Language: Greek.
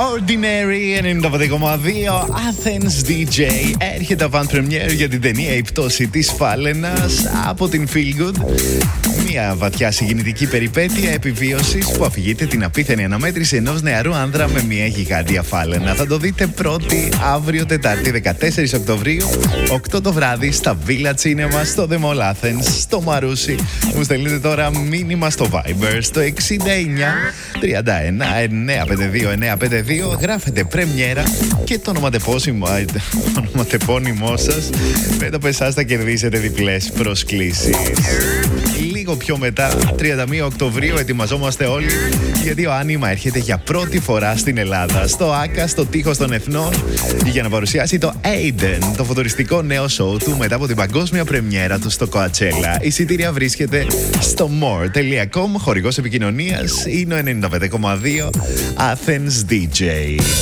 Ordinary 95,2 Athens DJ. Έρχεται avant premiere για την ταινία «Η πτώση της Φάλαινας» από την Feel Good. Μια βαθιά συγκινητική περιπέτεια επιβίωσης που αφηγείται την απίθανη αναμέτρηση ενός νεαρού άνδρα με μια γιγάντια φάλαινα. Θα το δείτε πρώτη αύριο Τετάρτη 14 Οκτωβρίου 8 το βράδυ στα Villa Cinema στο The Mall Athens στο Μαρούσι. Μου στέλνετε τώρα μήνυμα στο Viber στο 69 31 952 952. Γράφετε πρεμιέρα και το ονοματεπώνυμό σας. Με το πεσάς θα κερδίσετε διπλές προσκλήσεις. Λίγο πιο μετά, 31 Οκτωβρίου, ετοιμαζόμαστε όλοι γιατί ο Άνιμα έρχεται για πρώτη φορά στην Ελλάδα στο ΆΚΑ, στο Τείχος των Εθνών, για να παρουσιάσει το Aiden, το φωτοριστικό νέο σοου του μετά από την παγκόσμια πρεμιέρα του στο Coachella. Η εισιτήρια βρίσκεται στο more.com. Χορηγός επικοινωνίας είναι ο 95,2 Athens DJ.